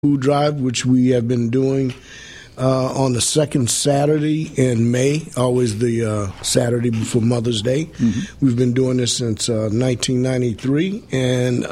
food drive, which we have been doing on the second Saturday in May, always the Saturday before Mother's Day. Mm-hmm. We've been doing this since 1993, and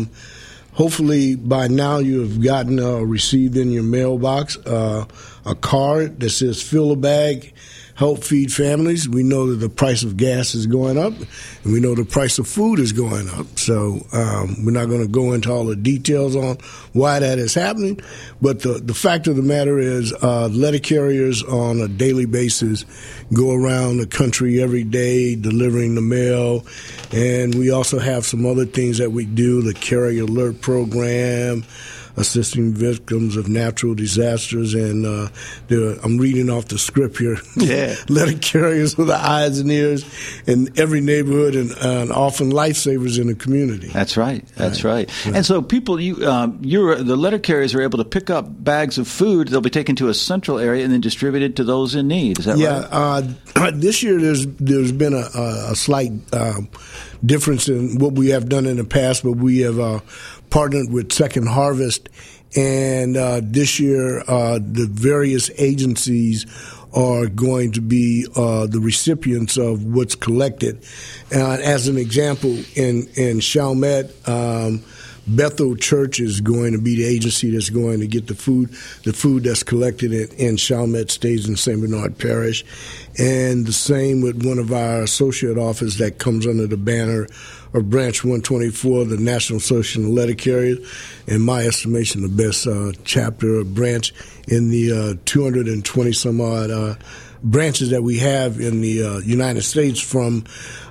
hopefully by now you have gotten received in your mailbox a card that says "Fill a Bag, Help Feed Families." We know that the price of gas is going up, and we know the price of food is going up. So we're not going to go into all the details on why that is happening. But the fact of the matter is letter carriers on a daily basis go around the country every day delivering the mail. And we also have some other things that we do, the Carrier Alert Program, assisting victims of natural disasters, and I'm reading off the script here. Yeah. Letter carriers with the eyes and ears in every neighborhood, and often lifesavers in the community. That's right. That's right. And so people, the letter carriers are able to pick up bags of food. They'll be taken to a central area and then distributed to those in need. Is that right? Yeah. This year there's been a slight difference in what we have done in the past, but we have partnered with Second Harvest, and this year the various agencies are going to be the recipients of what's collected. As an example, in Chalmette, Bethel Church is going to be the agency that's going to get the food. The food that's collected in Chalmette stays in St. Bernard Parish. And the same with one of our associate offices that comes under the banner of Branch 124, the National Association of Letter Carriers. In my estimation, the best chapter or branch in the 220-some-odd branches that we have in the United States, from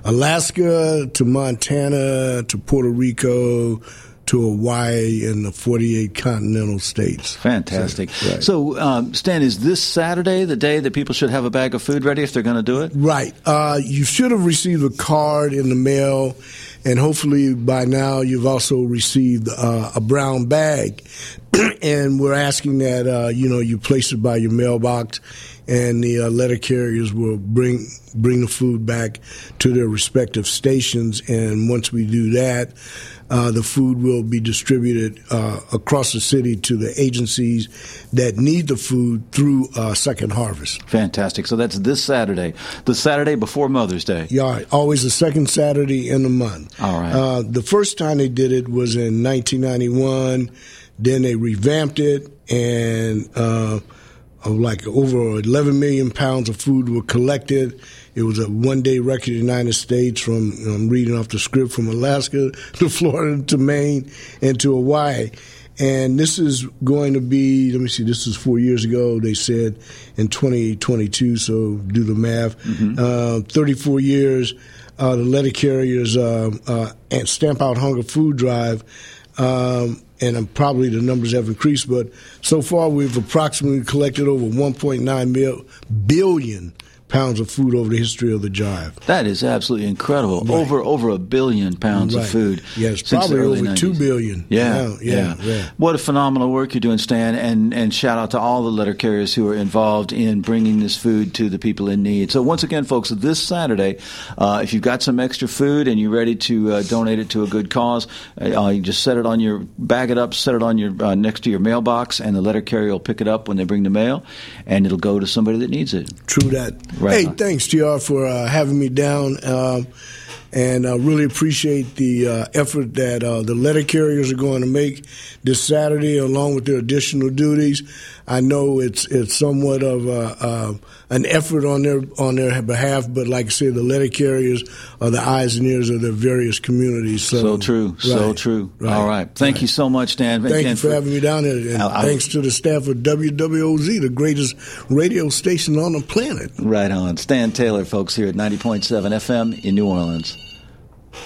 Alaska to Montana to Puerto Rico to Hawaii and the 48 continental states. Fantastic. So, Stan, is this Saturday the day that people should have a bag of food ready if they're going to do it? Right. You should have received a card in the mail, and hopefully by now you've also received a brown bag. And we're asking that you place it by your mailbox, and the letter carriers will bring the food back to their respective stations. And once we do that, the food will be distributed across the city to the agencies that need the food through Second Harvest. Fantastic. So that's this Saturday, the Saturday before Mother's Day. Yeah, always the second Saturday in the month. All right. The first time they did it was in 1991. Then they revamped it, and like over 11 million pounds of food were collected. It was a one-day record in the United States, from, I'm reading off the script, from Alaska to Florida to Maine and to Hawaii. And this is going to be, this is 4 years ago. They said in 2022, so do the math. 34 years, the letter carriers and Stamp Out Hunger food drive, and probably the numbers have increased, but so far we've approximately collected over 1.9 billion pounds of food over the history of the drive. That is absolutely incredible. Right. Over 1 billion pounds of food. Yes, probably over 90s. 2 billion. Yeah. What a phenomenal work you're doing, Stan, and shout out to all the letter carriers who are involved in bringing this food to the people in need. So once again, folks, this Saturday, if you've got some extra food and you're ready to donate it to a good cause, you just bag it up, set it on your next to your mailbox, and the letter carrier will pick it up when they bring the mail, and it'll go to somebody that needs it. True that. Right. Hey, thanks, TR, for having me down. And I really appreciate the effort that the letter carriers are going to make this Saturday, along with their additional duties. I know it's somewhat of an effort on their behalf, but like I said, the letter carriers are the eyes and ears of their various communities. So true. Right. All right. Thank you so much, Dan. Thank you for having me down here. And thanks to the staff of WWOZ, the greatest radio station on the planet. Right on. Stan Taylor, folks, here at 90.7 FM in New Orleans.